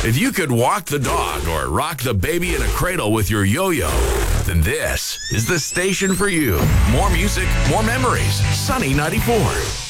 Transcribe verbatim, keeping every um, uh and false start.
If you could walk the dog or rock the baby in a cradle with your yo-yo, then this is the station for you. More music, more memories. Sunny ninety-four.